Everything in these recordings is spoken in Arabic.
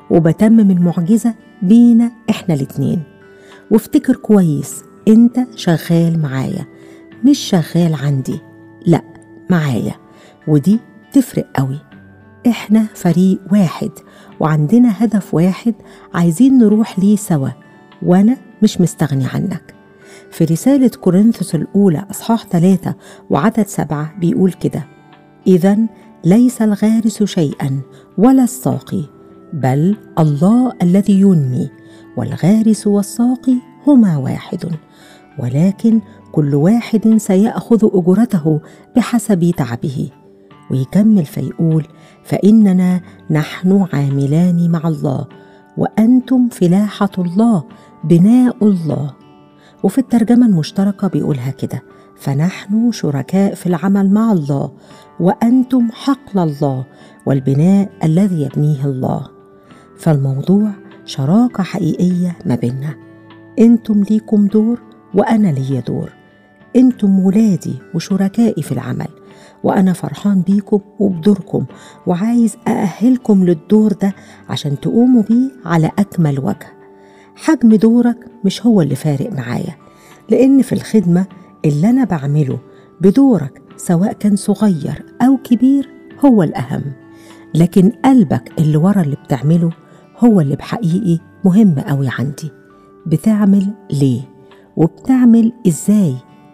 وبتمم المعجزة بينا إحنا الاتنين. وافتكر كويس، أنت شغال معايا، مش شغال عندي، لأ معايا، ودي تفرق قوي. إحنا فريق واحد وعندنا هدف واحد عايزين نروح ليه سوا، وأنا مش مستغني عنك. في رسالة كورنثوس الأولى أصحاح 3 وعدد 7 بيقول كده: إذن ليس الغارس شيئا ولا الساقي، بل الله الذي ينمي، والغارس والساقي هما واحد، ولكن كل واحد سيأخذ أجرته بحسب تعبه. ويكمل فيقول: فإننا نحن عاملان مع الله، وأنتم فلاحة الله، بناء الله. وفي الترجمة المشتركة بيقولها كده: فنحن شركاء في العمل مع الله، وأنتم حقل الله، والبناء الذي يبنيه الله. فالموضوع شراكة حقيقية ما بيننا، أنتم ليكم دور وأنا لي دور، أنتم ولادي وشركائي في العمل، وأنا فرحان بيكم وبدوركم، وعايز أأهلكم للدور ده عشان تقوموا بيه على أكمل وجه. حجم دورك مش هو اللي فارق معايا، لأن في الخدمة اللي أنا بعمله بدورك سواء كان صغير أو كبير هو الأهم، لكن قلبك اللي ورا اللي بتعمله هو اللي بحقيقي مهم قوي عندي. بتعمل ليه؟ وبتعمل إزاي؟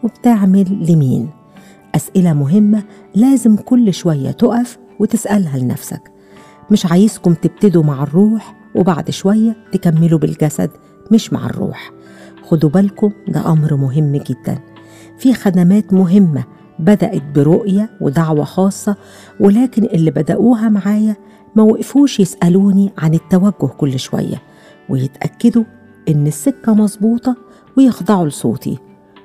وبتعمل لمين؟ أسئلة مهمة لازم كل شوية تقف وتسألها لنفسك. مش عايزكم تبتدوا مع الروح وبعد شوية تكملوا بالجسد، مش مع الروح. خدوا بالكم، ده أمر مهم جدا. في خدمات مهمة بدأت برؤية ودعوة خاصة، ولكن اللي بدأوها معايا ما وقفوش يسألوني عن التوجه كل شوية ويتأكدوا إن السكة مظبوطة ويخضعوا لصوتي،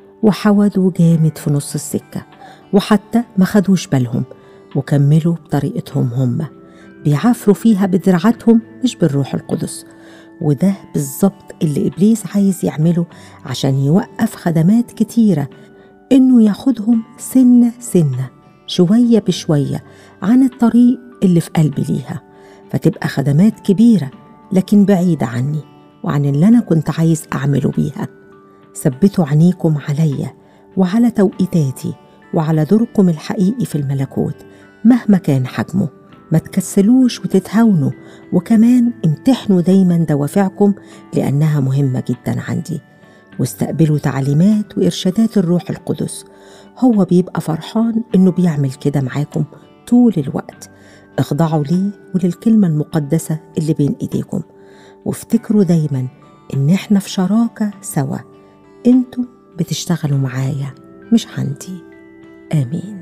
وحودوا جامد في نص السكة، وحتى ما خدوش بالهم وكملوا بطريقتهم هم، بيعافروا فيها بدراعاتهم مش بالروح القدس. وده بالظبط اللي إبليس عايز يعمله عشان يوقف خدمات كتيرة، إنه ياخدهم سنة سنة، شوية بشوية عن الطريق اللي في قلبي ليها، فتبقى خدمات كبيرة لكن بعيدة عني وعن اللي أنا كنت عايز أعمله بيها. ثبتوا عينيكم عليا وعلى توقيتاتي وعلى دوركم الحقيقي في الملكوت مهما كان حجمه. ما تكسلوش وتتهاونوا، وكمان امتحنوا دايما دوافعكم لأنها مهمة جدا عندي، واستقبلوا تعليمات وإرشادات الروح القدس. هو بيبقى فرحان إنه بيعمل كده معاكم طول الوقت. اخضعوا ليه وللكلمة المقدسة اللي بين إيديكم، وافتكروا دايما إن احنا في شراكة سوا. انتم بتشتغلوا معايا مش عندي. آمين.